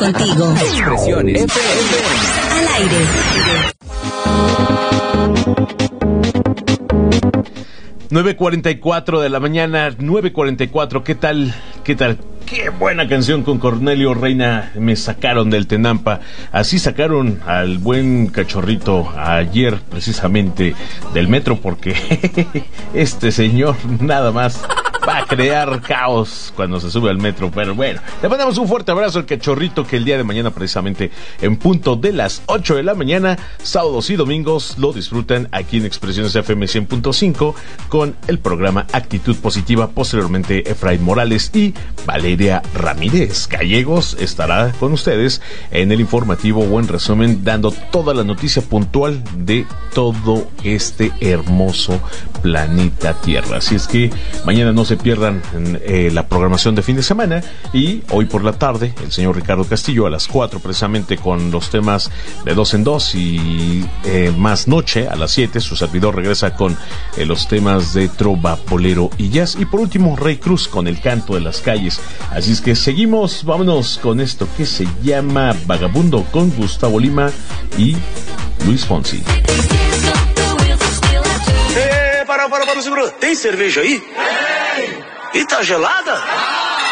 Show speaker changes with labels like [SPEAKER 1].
[SPEAKER 1] contigo.
[SPEAKER 2] Expresiones FM.
[SPEAKER 1] Al aire.
[SPEAKER 3] 9:44 de la mañana, 9:44. ¿Qué tal? ¿Qué tal? Qué buena canción con Cornelio Reina. Me sacaron del Tenampa. Así sacaron al buen cachorrito ayer, precisamente, del metro, porque este señor nada más va a crear caos cuando se sube al metro. Pero bueno, le mandamos un fuerte abrazo al cachorrito, que el día de mañana, precisamente en punto de las 8 de la mañana, sábados y domingos, lo disfrutan aquí en Expresiones FM 100.5 con el programa Actitud Positiva. Posteriormente, Efraín Morales y Valeria Ramírez Gallegos estará con ustedes en el informativo o en resumen, dando toda la noticia puntual de todo este hermoso planeta Tierra. Así es que mañana no se pierdan la programación de fin de semana, y hoy por la tarde el señor Ricardo Castillo a las 4, precisamente con los temas de 2 en 2, y más noche a las 7 su servidor regresa con los temas de trova, bolero y jazz, y por último Rey Cruz con el canto de las calles. Así es que seguimos, vámonos con esto que se llama Vagabundo, con Gustavo Lima y Luis Fonsi.
[SPEAKER 4] Para, segura. Tem cerveja aí? E tá gelada?